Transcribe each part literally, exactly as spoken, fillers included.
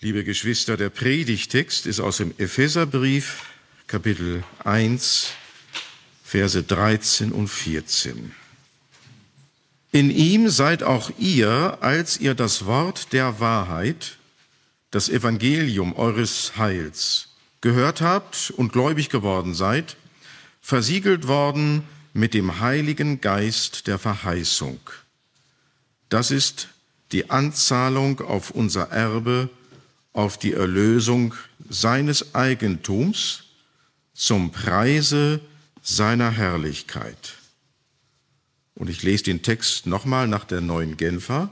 Liebe Geschwister, der Predigtext ist aus dem Epheserbrief, Kapitel eins, Verse dreizehn und vierzehn. In ihm seid auch ihr, als ihr das Wort der Wahrheit, das Evangelium eures Heils, gehört habt und gläubig geworden seid, versiegelt worden mit dem Heiligen Geist der Verheißung. Das ist die Anzahlung auf unser Erbe, auf die Erlösung seines Eigentums zum Preise seiner Herrlichkeit. Und ich lese den Text nochmal nach der Neuen Genfer.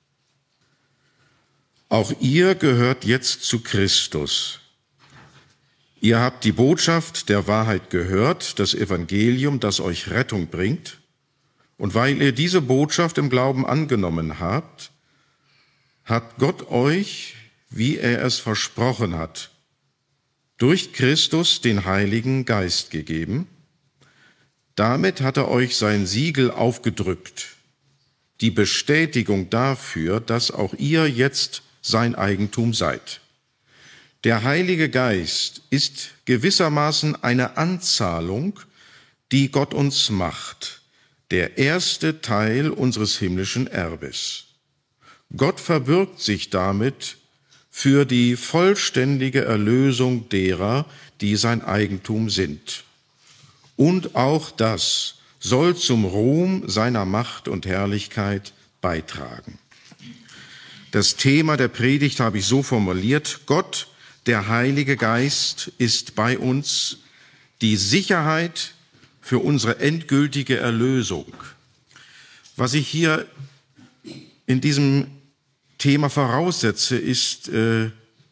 Auch ihr gehört jetzt zu Christus. Ihr habt die Botschaft der Wahrheit gehört, das Evangelium, das euch Rettung bringt. Und weil ihr diese Botschaft im Glauben angenommen habt, hat Gott euch, wie er es versprochen hat, durch Christus den Heiligen Geist gegeben. Damit hat er euch sein Siegel aufgedrückt, die Bestätigung dafür, dass auch ihr jetzt sein Eigentum seid. Der Heilige Geist ist gewissermaßen eine Anzahlung, die Gott uns macht, der erste Teil unseres himmlischen Erbes. Gott verbürgt sich damit für die vollständige Erlösung derer, die sein Eigentum sind. Und auch das soll zum Ruhm seiner Macht und Herrlichkeit beitragen. Das Thema der Predigt habe ich so formuliert: Gott, der Heilige Geist, ist bei uns die Sicherheit für unsere endgültige Erlösung. Was ich hier in diesem Thema voraussetze, ist, äh,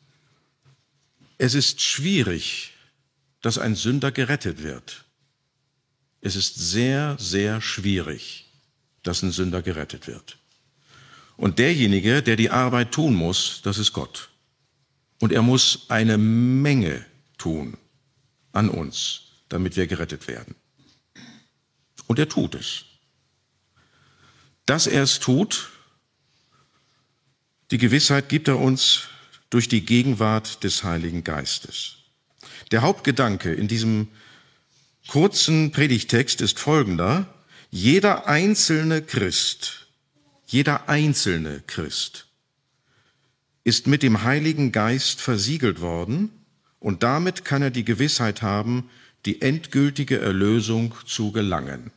es ist schwierig, dass ein Sünder gerettet wird. Es ist sehr, sehr schwierig, dass ein Sünder gerettet wird. Und derjenige, der die Arbeit tun muss, das ist Gott. Und er muss eine Menge tun an uns, damit wir gerettet werden. Und er tut es. Dass er es tut, die Gewissheit gibt er uns durch die Gegenwart des Heiligen Geistes. Der Hauptgedanke in diesem kurzen Predigtext ist folgender: Jeder einzelne Christ, jeder einzelne Christ ist mit dem Heiligen Geist versiegelt worden und damit kann er die Gewissheit haben, die endgültige Erlösung zu gelangen.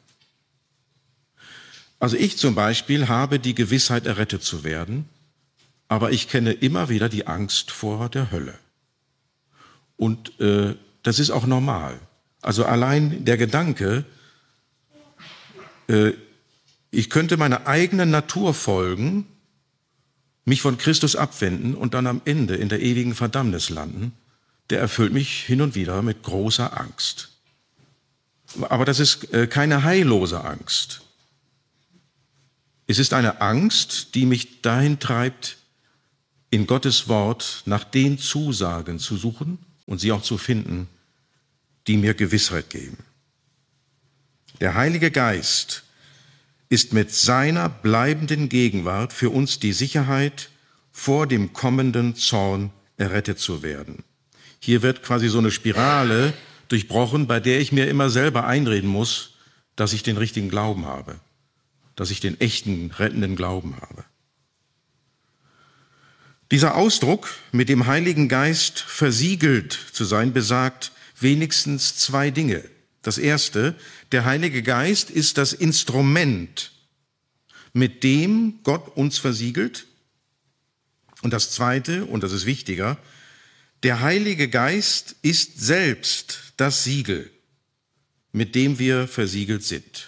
Also ich zum Beispiel habe die Gewissheit, errettet zu werden, aber ich kenne immer wieder die Angst vor der Hölle. Und äh, das ist auch normal. Also allein der Gedanke, äh, ich könnte meiner eigenen Natur folgen, mich von Christus abwenden und dann am Ende in der ewigen Verdammnis landen, der erfüllt mich hin und wieder mit großer Angst. Aber das ist äh, keine heillose Angst. Es ist eine Angst, die mich dahin treibt, in Gottes Wort nach den Zusagen zu suchen und sie auch zu finden, die mir Gewissheit geben. Der Heilige Geist ist mit seiner bleibenden Gegenwart für uns die Sicherheit, vor dem kommenden Zorn errettet zu werden. Hier wird quasi so eine Spirale durchbrochen, bei der ich mir immer selber einreden muss, dass ich den richtigen Glauben habe, dass ich den echten, rettenden Glauben habe. Dieser Ausdruck, mit dem Heiligen Geist versiegelt zu sein, besagt wenigstens zwei Dinge. Das erste: Der Heilige Geist ist das Instrument, mit dem Gott uns versiegelt. Und das zweite, und das ist wichtiger: Der Heilige Geist ist selbst das Siegel, mit dem wir versiegelt sind.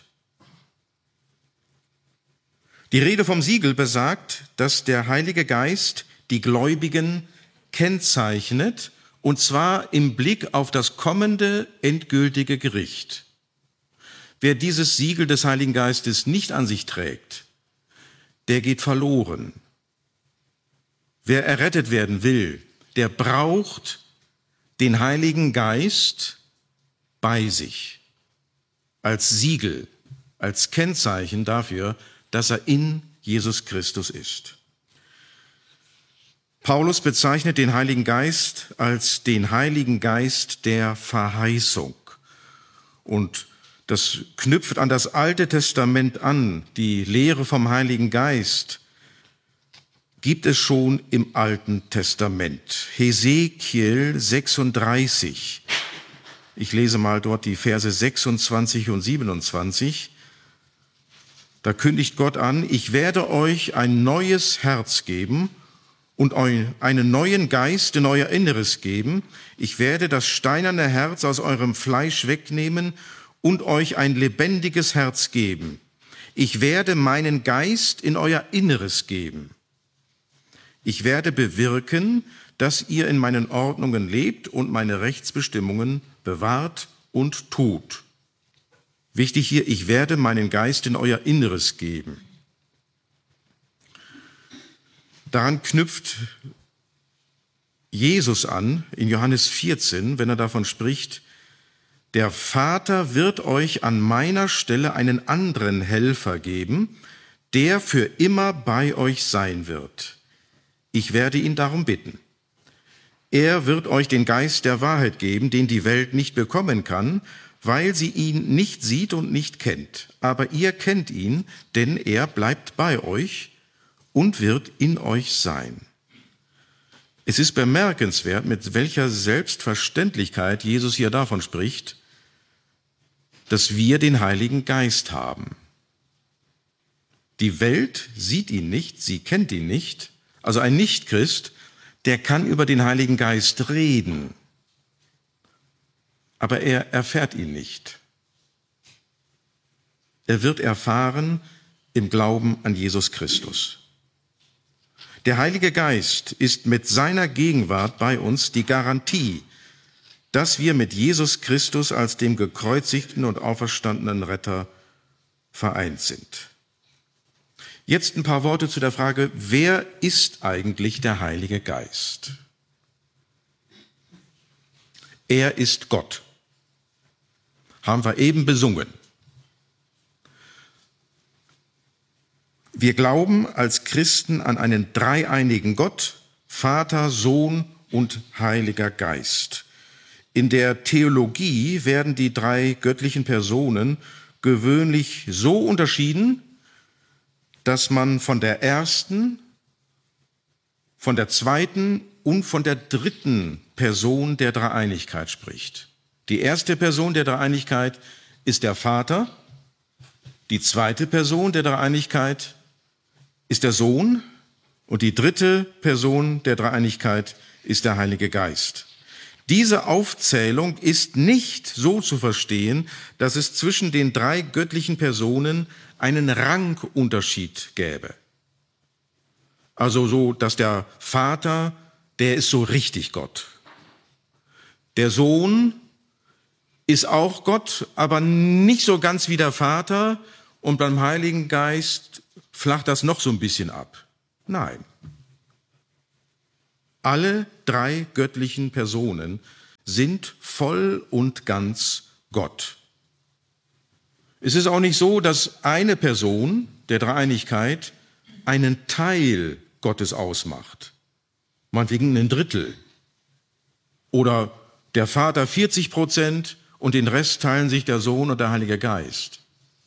Die Rede vom Siegel besagt, dass der Heilige Geist die Gläubigen kennzeichnet, und zwar im Blick auf das kommende endgültige Gericht. Wer dieses Siegel des Heiligen Geistes nicht an sich trägt, der geht verloren. Wer errettet werden will, der braucht den Heiligen Geist bei sich als Siegel, als Kennzeichen dafür, dass er in Jesus Christus ist. Paulus bezeichnet den Heiligen Geist als den Heiligen Geist der Verheißung. Und das knüpft an das Alte Testament an. Die Lehre vom Heiligen Geist gibt es schon im Alten Testament. Hesekiel sechsunddreißig. Ich lese mal dort die Verse sechsundzwanzig und siebenundzwanzig. Da kündigt Gott an: Ich werde euch ein neues Herz geben und einen neuen Geist in euer Inneres geben. Ich werde das steinerne Herz aus eurem Fleisch wegnehmen und euch ein lebendiges Herz geben. Ich werde meinen Geist in euer Inneres geben. Ich werde bewirken, dass ihr in meinen Ordnungen lebt und meine Rechtsbestimmungen bewahrt und tut. Wichtig hier: Ich werde meinen Geist in euer Inneres geben. Daran knüpft Jesus an in Johannes vierzehn, wenn er davon spricht: Der Vater wird euch an meiner Stelle einen anderen Helfer geben, der für immer bei euch sein wird. Ich werde ihn darum bitten. Er wird euch den Geist der Wahrheit geben, den die Welt nicht bekommen kann, weil sie ihn nicht sieht und nicht kennt. Aber ihr kennt ihn, denn er bleibt bei euch und wird in euch sein. Es ist bemerkenswert, mit welcher Selbstverständlichkeit Jesus hier davon spricht, dass wir den Heiligen Geist haben. Die Welt sieht ihn nicht, sie kennt ihn nicht. Also ein Nichtchrist, der kann über den Heiligen Geist reden, aber er erfährt ihn nicht. Er wird erfahren im Glauben an Jesus Christus. Der Heilige Geist ist mit seiner Gegenwart bei uns die Garantie, dass wir mit Jesus Christus als dem gekreuzigten und auferstandenen Retter vereint sind. Jetzt ein paar Worte zu der Frage: Wer ist eigentlich der Heilige Geist? Er ist Gott. Haben wir eben besungen. Wir glauben als Christen an einen dreieinigen Gott, Vater, Sohn und Heiliger Geist. In der Theologie werden die drei göttlichen Personen gewöhnlich so unterschieden, dass man von der ersten, von der zweiten und von der dritten Person der Dreieinigkeit spricht. Die erste Person der Dreieinigkeit ist der Vater, die zweite Person der Dreieinigkeit ist der Sohn und die dritte Person der Dreieinigkeit ist der Heilige Geist. Diese Aufzählung ist nicht so zu verstehen, dass es zwischen den drei göttlichen Personen einen Rangunterschied gäbe. Also so, dass der Vater, der ist so richtig Gott. Der Sohn ist auch Gott, aber nicht so ganz wie der Vater, und beim Heiligen Geist flacht das noch so ein bisschen ab. Nein. Alle drei göttlichen Personen sind voll und ganz Gott. Es ist auch nicht so, dass eine Person der Dreieinigkeit einen Teil Gottes ausmacht, meinetwegen ein Drittel. Oder der Vater vierzig Prozent und den Rest teilen sich der Sohn und der Heilige Geist.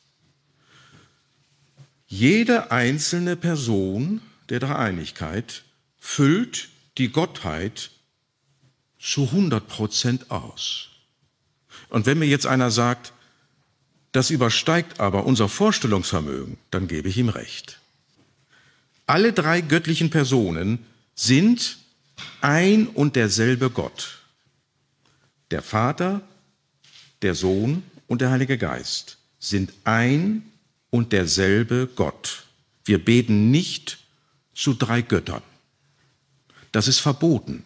Jede einzelne Person der Dreieinigkeit füllt die Gottheit zu hundert Prozent aus. Und wenn mir jetzt einer sagt, das übersteigt aber unser Vorstellungsvermögen, dann gebe ich ihm recht. Alle drei göttlichen Personen sind ein und derselbe Gott. Der Vater, der Sohn und der Heilige Geist sind ein und derselbe Gott. Wir beten nicht zu drei Göttern. Das ist verboten.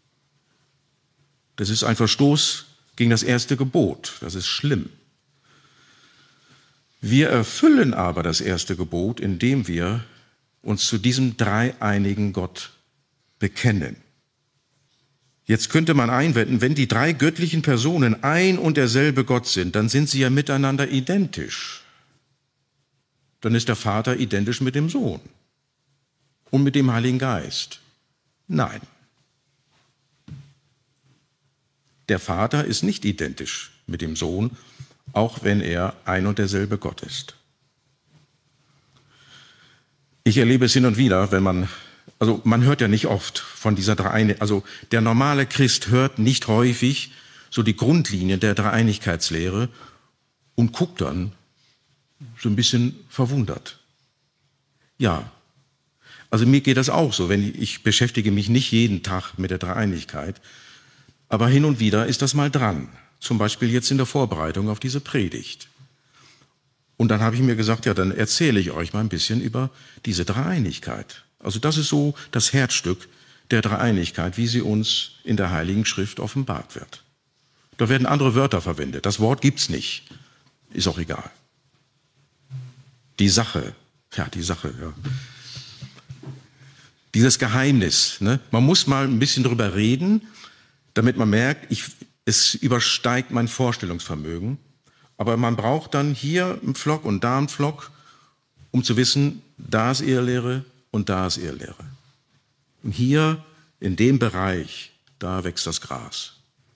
Das ist ein Verstoß gegen das erste Gebot. Das ist schlimm. Wir erfüllen aber das erste Gebot, indem wir uns zu diesem dreieinigen Gott bekennen. Jetzt könnte man einwenden, wenn die drei göttlichen Personen ein und derselbe Gott sind, dann sind sie ja miteinander identisch. Dann ist der Vater identisch mit dem Sohn und mit dem Heiligen Geist. Nein. Der Vater ist nicht identisch mit dem Sohn, auch wenn er ein und derselbe Gott ist. Ich erlebe es hin und wieder, wenn man, also man hört ja nicht oft von dieser Dreieinigkeit, also der normale Christ hört nicht häufig so die Grundlinien der Dreieinigkeitslehre und guckt dann so ein bisschen verwundert. Ja, also mir geht das auch so, wenn ich, ich beschäftige mich nicht jeden Tag mit der Dreieinigkeit, aber hin und wieder ist das mal dran, zum Beispiel jetzt in der Vorbereitung auf diese Predigt. Und dann habe ich mir gesagt, ja, dann erzähle ich euch mal ein bisschen über diese Dreieinigkeit. Also das ist so das Herzstück der Dreieinigkeit, wie sie uns in der Heiligen Schrift offenbart wird. Da werden andere Wörter verwendet. Das Wort gibt's nicht. Ist auch egal. Die Sache, ja, die Sache, ja. Dieses Geheimnis, ne? Man muss mal ein bisschen drüber reden, damit man merkt, ich, es übersteigt mein Vorstellungsvermögen. Aber man braucht dann hier einen Pflock und da einen Pflock, um zu wissen, da ist Irrlehre und da ist Irrlehre. Und hier in dem Bereich, da wächst das Gras.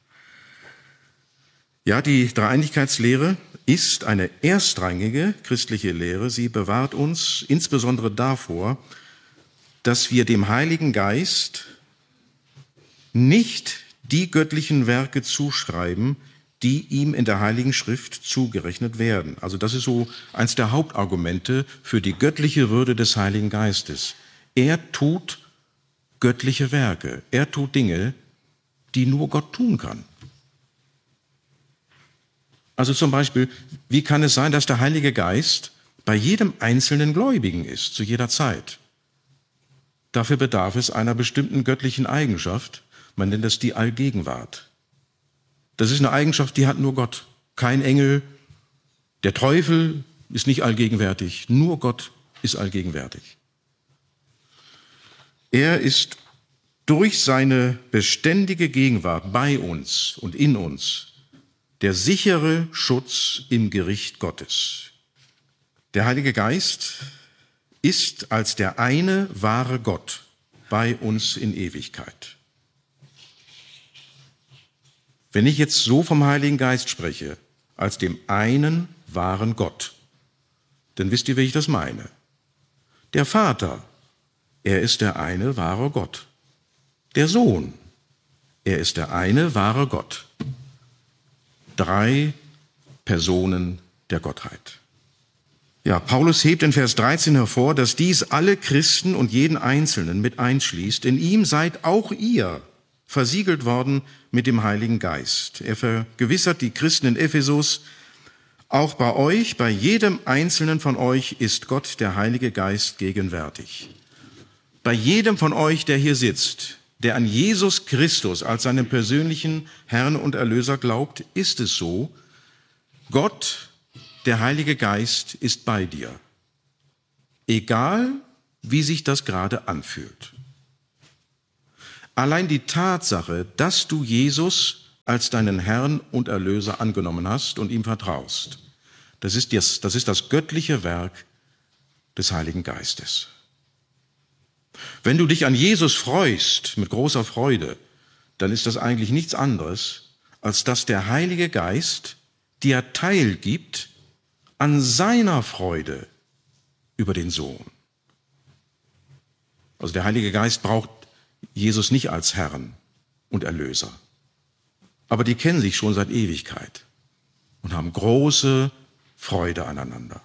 Ja, die Dreieinigkeitslehre ist eine erstrangige christliche Lehre. Sie bewahrt uns insbesondere davor, dass wir dem Heiligen Geist nicht die göttlichen Werke zuschreiben, die ihm in der Heiligen Schrift zugerechnet werden. Also das ist so eins der Hauptargumente für die göttliche Würde des Heiligen Geistes. Er tut göttliche Werke. Er tut Dinge, die nur Gott tun kann. Also zum Beispiel, wie kann es sein, dass der Heilige Geist bei jedem einzelnen Gläubigen ist, zu jeder Zeit? Dafür bedarf es einer bestimmten göttlichen Eigenschaft. Man nennt es die Allgegenwart. Das ist eine Eigenschaft, die hat nur Gott. Kein Engel, der Teufel ist nicht allgegenwärtig. Nur Gott ist allgegenwärtig. Er ist durch seine beständige Gegenwart bei uns und in uns der sichere Schutz im Gericht Gottes. Der Heilige Geist ist als der eine wahre Gott bei uns in Ewigkeit. Wenn ich jetzt so vom Heiligen Geist spreche, als dem einen wahren Gott, dann wisst ihr, wie ich das meine. Der Vater, er ist der eine wahre Gott. Der Sohn, er ist der eine wahre Gott. Drei Personen der Gottheit. Ja, Paulus hebt in Vers dreizehn hervor, dass dies alle Christen und jeden Einzelnen mit einschließt. In ihm seid auch ihr versiegelt worden mit dem Heiligen Geist. Er vergewissert die Christen in Ephesus, auch bei euch, bei jedem Einzelnen von euch ist Gott, der Heilige Geist, gegenwärtig. Bei jedem von euch, der hier sitzt, der an Jesus Christus als seinen persönlichen Herrn und Erlöser glaubt, ist es so, Gott, der Heilige Geist, ist bei dir. Egal, wie sich das gerade anfühlt. Allein die Tatsache, dass du Jesus als deinen Herrn und Erlöser angenommen hast und ihm vertraust, das ist das, das ist das göttliche Werk des Heiligen Geistes. Wenn du dich an Jesus freust, mit großer Freude, dann ist das eigentlich nichts anderes, als dass der Heilige Geist dir teilgibt an seiner Freude über den Sohn. Also der Heilige Geist braucht Jesus nicht als Herrn und Erlöser. Aber die kennen sich schon seit Ewigkeit und haben große Freude aneinander.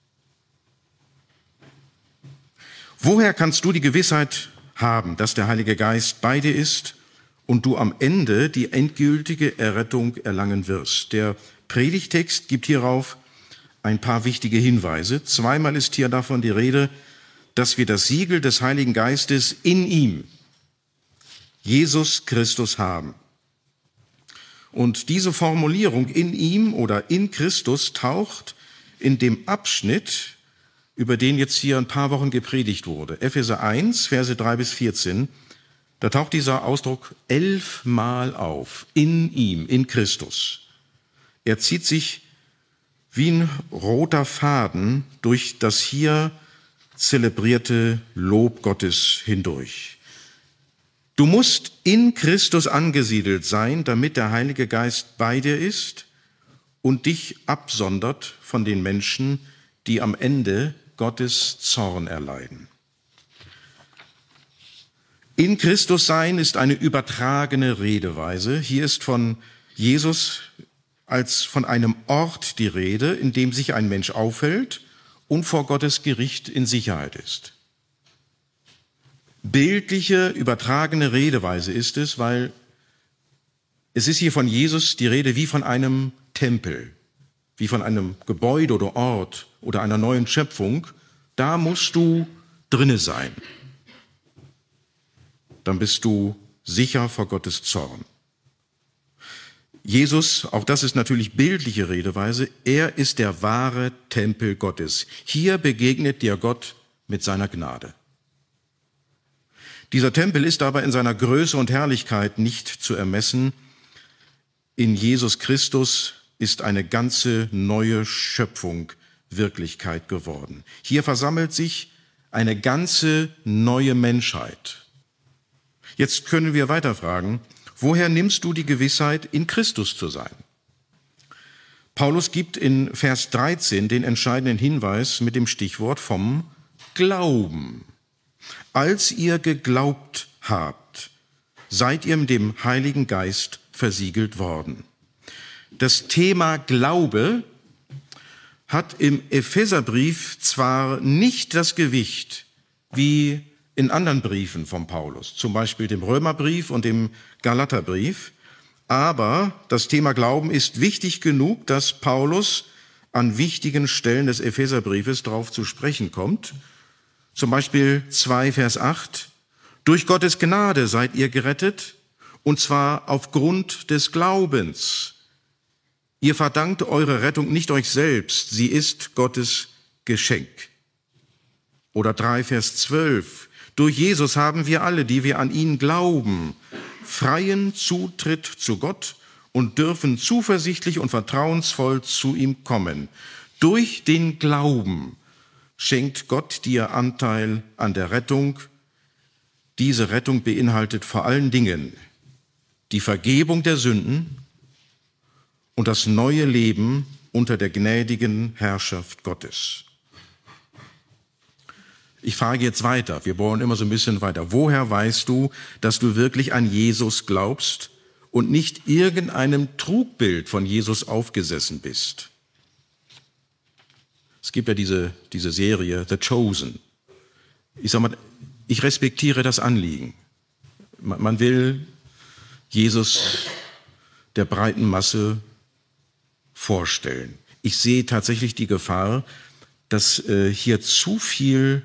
Woher kannst du die Gewissheit haben, dass der Heilige Geist bei dir ist und du am Ende die endgültige Errettung erlangen wirst? Der Predigtext gibt hierauf ein paar wichtige Hinweise. Zweimal ist hier davon die Rede, dass wir das Siegel des Heiligen Geistes in ihm, Jesus Christus, haben. Und diese Formulierung in ihm oder in Christus taucht in dem Abschnitt, über den jetzt hier ein paar Wochen gepredigt wurde. Epheser eins, Verse drei bis vierzehn, da taucht dieser Ausdruck elfmal auf. In ihm, in Christus. Er zieht sich wie ein roter Faden durch das hier zelebrierte Lob Gottes hindurch. Du musst in Christus angesiedelt sein, damit der Heilige Geist bei dir ist und dich absondert von den Menschen, die am Ende Gottes Zorn erleiden. In Christus sein ist eine übertragene Redeweise. Hier ist von Jesus als von einem Ort die Rede, in dem sich ein Mensch aufhält und vor Gottes Gericht in Sicherheit ist. Bildliche, übertragene Redeweise ist es, weil es ist hier von Jesus die Rede wie von einem Tempel, wie von einem Gebäude oder Ort oder einer neuen Schöpfung. Da musst du drinne sein. Dann bist du sicher vor Gottes Zorn. Jesus, auch das ist natürlich bildliche Redeweise, er ist der wahre Tempel Gottes. Hier begegnet dir Gott mit seiner Gnade. Dieser Tempel ist aber in seiner Größe und Herrlichkeit nicht zu ermessen. In Jesus Christus ist eine ganze neue Schöpfung Wirklichkeit geworden. Hier versammelt sich eine ganze neue Menschheit. Jetzt können wir weiter fragen, woher nimmst du die Gewissheit, in Christus zu sein? Paulus gibt in Vers dreizehn den entscheidenden Hinweis mit dem Stichwort vom Glauben. Als ihr geglaubt habt, seid ihr mit dem Heiligen Geist versiegelt worden. Das Thema Glaube hat im Epheserbrief zwar nicht das Gewicht wie in anderen Briefen von Paulus, zum Beispiel dem Römerbrief und dem Galaterbrief, aber das Thema Glauben ist wichtig genug, dass Paulus an wichtigen Stellen des Epheserbriefes darauf zu sprechen kommt. Zum Beispiel zwei, Vers acht. Durch Gottes Gnade seid ihr gerettet, und zwar aufgrund des Glaubens. Ihr verdankt eure Rettung nicht euch selbst, sie ist Gottes Geschenk. Oder drei, Vers zwölf. Durch Jesus haben wir alle, die wir an ihn glauben, freien Zutritt zu Gott und dürfen zuversichtlich und vertrauensvoll zu ihm kommen. Durch den Glauben schenkt Gott dir Anteil an der Rettung. Diese Rettung beinhaltet vor allen Dingen die Vergebung der Sünden und das neue Leben unter der gnädigen Herrschaft Gottes. Ich frage jetzt weiter, wir bohren immer so ein bisschen weiter. Woher weißt du, dass du wirklich an Jesus glaubst und nicht irgendeinem Trugbild von Jesus aufgesessen bist? Es gibt ja diese, diese Serie The Chosen. Ich sag mal, ich respektiere das Anliegen. Man, man will Jesus der breiten Masse vorstellen. Ich sehe tatsächlich die Gefahr, dass äh, hier zu viel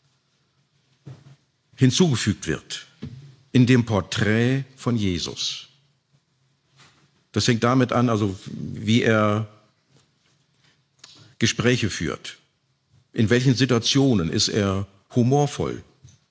hinzugefügt wird in dem Porträt von Jesus. Das fängt damit an, also wie er Gespräche führt. In welchen Situationen ist er humorvoll?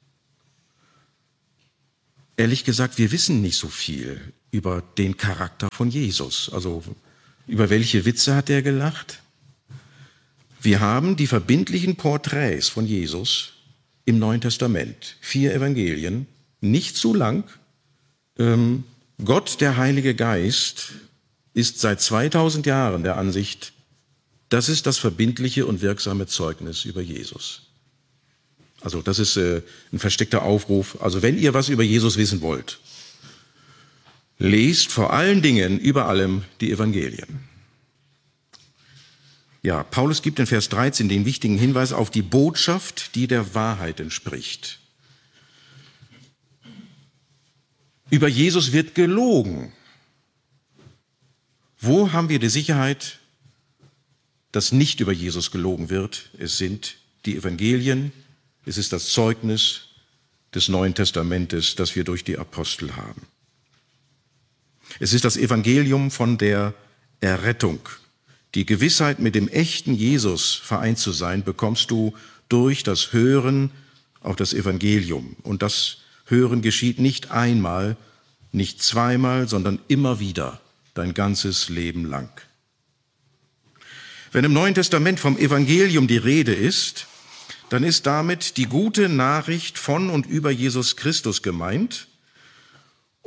Ehrlich gesagt, wir wissen nicht so viel über den Charakter von Jesus. Also über welche Witze hat er gelacht? Wir haben die verbindlichen Porträts von Jesus im Neuen Testament. Vier Evangelien, nicht zu lang. Ähm, Gott, der Heilige Geist, ist seit zweitausend Jahren der Ansicht, das ist das verbindliche und wirksame Zeugnis über Jesus. Also das ist äh, ein versteckter Aufruf. Also wenn ihr was über Jesus wissen wollt, lest vor allen Dingen über allem die Evangelien. Ja, Paulus gibt in Vers dreizehn den wichtigen Hinweis auf die Botschaft, die der Wahrheit entspricht. Über Jesus wird gelogen. Wo haben wir die Sicherheit, dass nicht über Jesus gelogen wird? Es sind die Evangelien, es ist das Zeugnis des Neuen Testamentes, das wir durch die Apostel haben. Es ist das Evangelium von der Errettung. Die Gewissheit, mit dem echten Jesus vereint zu sein, bekommst du durch das Hören auf das Evangelium. Und das Hören geschieht nicht einmal, nicht zweimal, sondern immer wieder, dein ganzes Leben lang. Wenn im Neuen Testament vom Evangelium die Rede ist, dann ist damit die gute Nachricht von und über Jesus Christus gemeint,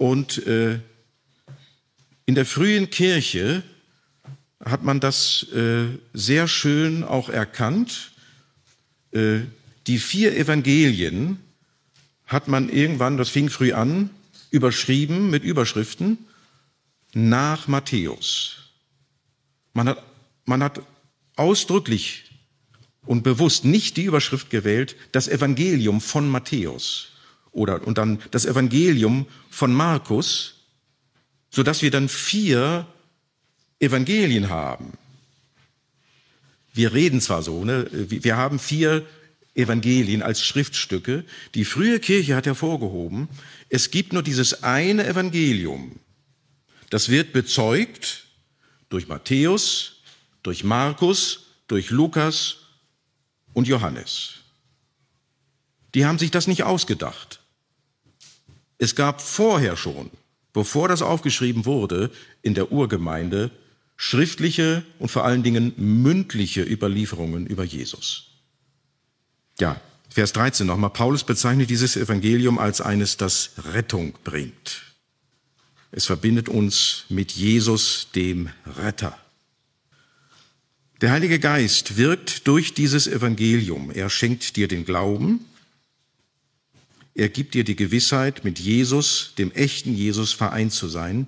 Und äh, in der frühen Kirche hat man das äh, sehr schön auch erkannt. Äh, die vier Evangelien hat man irgendwann, das fing früh an, überschrieben mit Überschriften nach Matthäus. Man hat, man hat ausdrücklich und bewusst nicht die Überschrift gewählt, das Evangelium von Matthäus oder und dann das Evangelium von Markus, sodass wir dann vier Evangelien haben. Wir reden zwar so, ne? Wir haben vier Evangelien als Schriftstücke. Die frühe Kirche hat hervorgehoben, es gibt nur dieses eine Evangelium. Das wird bezeugt durch Matthäus, durch Markus, durch Lukas und Johannes. Die haben sich das nicht ausgedacht. Es gab vorher schon, bevor das aufgeschrieben wurde, in der Urgemeinde schriftliche und vor allen Dingen mündliche Überlieferungen über Jesus. Ja, Vers dreizehn nochmal. Paulus bezeichnet dieses Evangelium als eines, das Rettung bringt. Es verbindet uns mit Jesus, dem Retter. Der Heilige Geist wirkt durch dieses Evangelium. Er schenkt dir den Glauben. Er gibt dir die Gewissheit, mit Jesus, dem echten Jesus, vereint zu sein.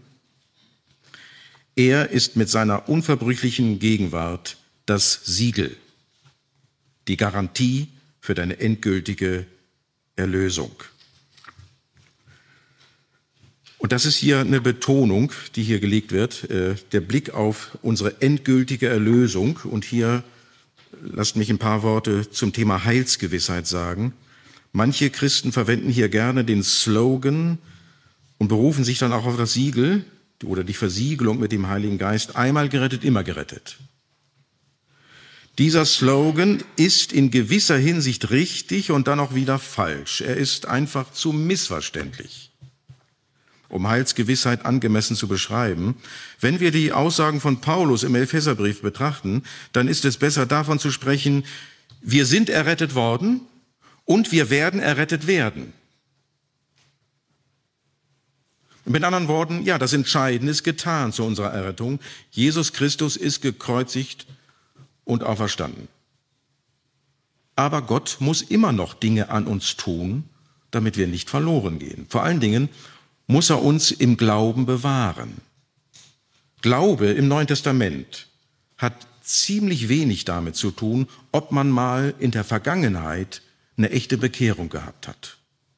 Er ist mit seiner unverbrüchlichen Gegenwart das Siegel, die Garantie für deine endgültige Erlösung. Und das ist hier eine Betonung, die hier gelegt wird, äh, der Blick auf unsere endgültige Erlösung. Und hier lasst mich ein paar Worte zum Thema Heilsgewissheit sagen. Manche Christen verwenden hier gerne den Slogan und berufen sich dann auch auf das Siegel oder die Versiegelung mit dem Heiligen Geist, einmal gerettet, immer gerettet. Dieser Slogan ist in gewisser Hinsicht richtig und dann auch wieder falsch. Er ist einfach zu missverständlich, um Heilsgewissheit angemessen zu beschreiben. Wenn wir die Aussagen von Paulus im Epheserbrief betrachten, dann ist es besser davon zu sprechen, wir sind errettet worden und wir werden errettet werden. Mit anderen Worten, ja, das Entscheidende ist getan zu unserer Errettung. Jesus Christus ist gekreuzigt und auferstanden. Aber Gott muss immer noch Dinge an uns tun, damit wir nicht verloren gehen. Vor allen Dingen muss er uns im Glauben bewahren. Glaube im Neuen Testament hat ziemlich wenig damit zu tun, ob man mal in der Vergangenheit eine echte Bekehrung gehabt hat.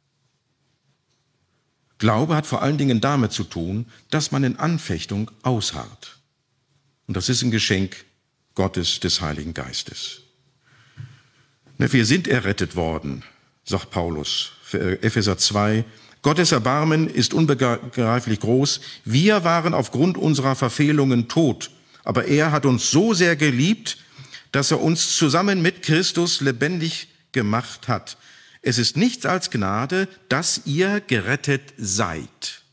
Glaube hat vor allen Dingen damit zu tun, dass man in Anfechtung ausharrt. Und das ist ein Geschenk Gottes, des Heiligen Geistes. Wir sind errettet worden, sagt Paulus, Epheser zwei. Gottes Erbarmen ist unbegreiflich groß. Wir waren aufgrund unserer Verfehlungen tot, aber er hat uns so sehr geliebt, dass er uns zusammen mit Christus lebendig gemacht hat. Es ist nichts als Gnade, dass ihr gerettet seid.